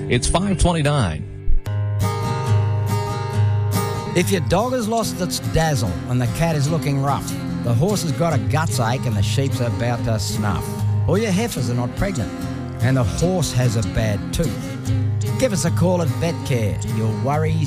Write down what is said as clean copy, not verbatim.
It's 5:29. If your dog has lost its dazzle and the cat is looking rough, the horse has got a guts ache and the sheep's about to snuff, or your heifers are not pregnant and the horse has a bad tooth, give us a call at VetCare. Your worries